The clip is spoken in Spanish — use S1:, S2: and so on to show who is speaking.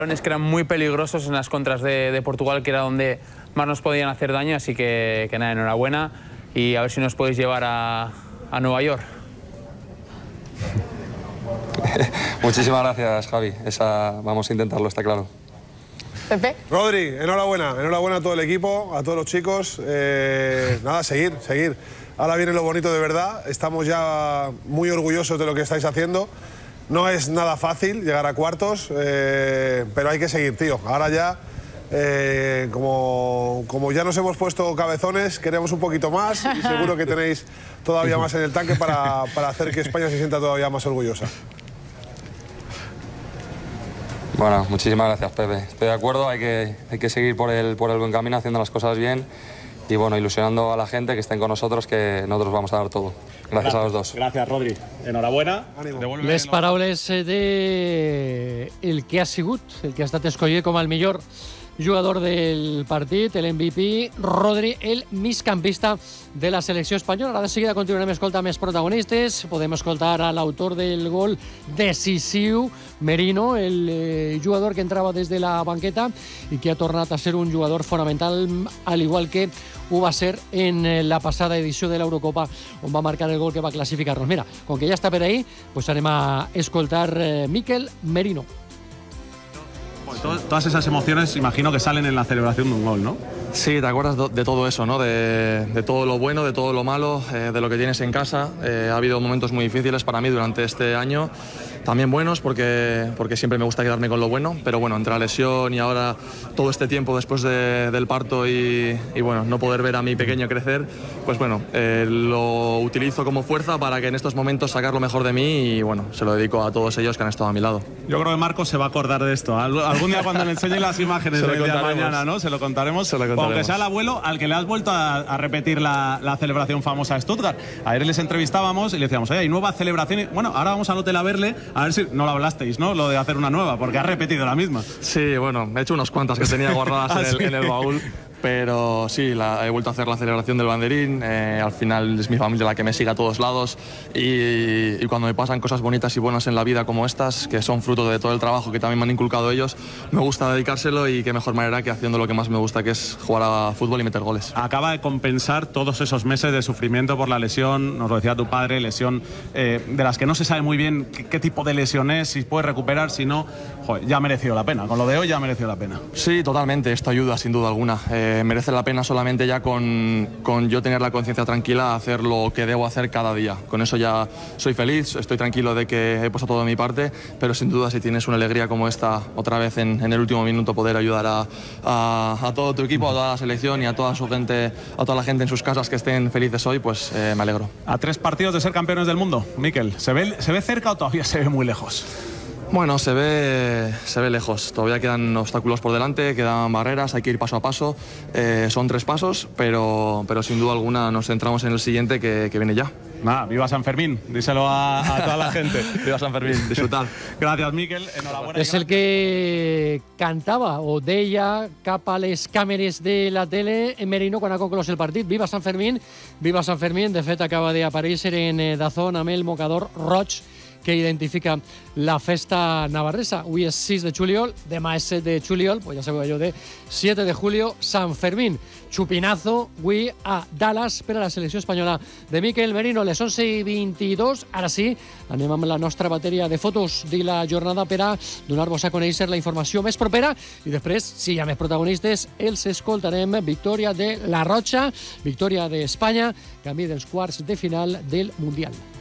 S1: Que eran muy peligrosos en las contras de Portugal, que era donde más nos podían hacer daño, así que nada, enhorabuena y a ver si nos podéis llevar a Nueva York.
S2: Muchísimas gracias, Javi. Vamos a intentarlo, está claro.
S3: Pepe.
S4: Rodri, enhorabuena a todo el equipo, a todos los chicos. Nada, seguir. Ahora viene lo bonito de verdad. Estamos ya muy orgullosos de lo que estáis haciendo. No es nada fácil llegar a cuartos, pero hay que seguir, tío. Ahora ya, como ya nos hemos puesto cabezones, queremos un poquito más y seguro que tenéis todavía más en el tanque para hacer que España se sienta todavía más orgullosa.
S2: Bueno, muchísimas gracias, Pepe. Estoy de acuerdo, hay que seguir por el buen camino, haciendo las cosas bien y bueno, ilusionando a la gente que estén con nosotros, que nosotros vamos a dar todo. Gràcies a los dos.
S5: Gràcies, Rodri. Enhorabona.
S6: Les paraules del que ha sigut, el que ha estat escollit com el millor jugador del partit, el MVP, Rodri, el migcampista de la selecció espanyola. Ara de seguida continuarem escoltant més protagonistes. Podem escoltar a l'autor del gol decisiu, Merino, el jugador que entrava des de la banqueta i que ha tornat a ser un jugador fonamental, al igual que ho va ser en la passada edició de l'Eurocopa, on va marcar el gol que va classificar-nos. Mira, com que ja està per ahí, pues anem a escoltar Mikel Merino.
S5: Todas esas emociones imagino que salen en la celebración de un gol, ¿no?
S7: Sí, te acuerdas de todo eso, ¿no? De todo lo bueno, de todo lo malo, de lo que tienes en casa. Ha habido momentos muy difíciles para mí durante este año, también buenos porque siempre me gusta quedarme con lo bueno, pero bueno, entre la lesión y ahora todo este tiempo después del parto y bueno, no poder ver a mi pequeño crecer, pues bueno, lo utilizo como fuerza para que en estos momentos sacar lo mejor de mí y bueno, se lo dedico a todos ellos que han estado a mi lado.
S5: Yo creo que Marcos se va a acordar de esto. Algún día cuando le enseñe las imágenes del día de mañana, ¿no? Se lo contaremos. Aunque sea el abuelo al que le has vuelto a repetir la celebración famosa de Stuttgart. Ayer les entrevistábamos y le decíamos, oye, hay nueva celebración. Bueno, ahora vamos al hotel a verle, a ver si no lo hablasteis, ¿no? Lo de hacer una nueva, porque has repetido la misma.
S7: Sí, bueno, he hecho unas cuantas que tenía guardadas en el baúl. Pero sí, he vuelto a hacer la celebración del banderín. Al final es mi familia la que me sigue a todos lados y cuando me pasan cosas bonitas y buenas en la vida como estas, que son fruto de todo el trabajo que también me han inculcado ellos, me gusta dedicárselo y qué mejor manera que haciendo lo que más me gusta, que es jugar a fútbol y meter goles.
S5: Acaba de compensar todos esos meses de sufrimiento por la lesión, nos lo decía tu padre, lesión de las que no se sabe muy bien qué tipo de lesión es, si puede recuperar, si no, joder, ya ha merecido la pena. Con lo de hoy ya ha merecido la pena.
S7: Sí, totalmente, esto ayuda sin duda alguna. Merece la pena solamente ya con yo tener la conciencia tranquila, hacer lo que debo hacer cada día. Con eso ya soy feliz, estoy tranquilo de que he puesto todo de mi parte, pero sin duda si tienes una alegría como esta, otra vez en el último minuto poder ayudar a todo tu equipo, a toda la selección y a toda su gente, a toda la gente en sus casas que estén felices hoy, pues me alegro.
S5: A 3 partidos de ser campeones del mundo, Mikel, ¿se ve cerca o todavía se ve muy lejos?
S7: Bueno, se ve lejos, todavía quedan obstáculos por delante, quedan barreras, hay que ir paso a paso, son 3 pasos, pero sin duda alguna nos centramos en el siguiente que viene ya.
S5: Nada, viva San Fermín, díselo a toda la gente.
S7: Viva San Fermín, disfrutad.
S5: Gracias, Mikel, enhorabuena.
S6: És el que cantava o deia cap a les càmeres de la tele en Merino quan ha conclòs el partit. Viva San Fermín, viva San Fermín. De fet, acaba d'aparèixer en DAZN amb el mocador roig que identifica la festa navarresa. Avui és 6 de juliol, demà és 7 de juliol, pues ja sabeu allò de 7 de julio, San Fermín. Chupinazo avui a Dallas per a la selecció espanyola de Mikel Merino. Les 11:22, ara sí, anem amb la nostra bateria de fotos de la jornada per a donar-vos a conèixer la informació més propera i després, si hi ha més protagonistes, els escoltarem. Victòria de la Roja, victòria d'Espanya, canvi dels quarts de final del Mundial.